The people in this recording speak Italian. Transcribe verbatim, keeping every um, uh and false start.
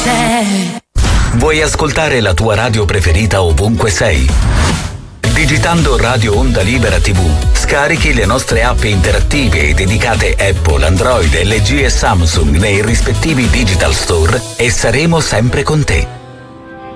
c'è. Vuoi ascoltare la tua radio preferita ovunque sei? Digitando Radio Onda Libera tivù, scarichi le nostre app interattive e dedicate Apple, Android, L G e Samsung nei rispettivi digital store e saremo sempre con te.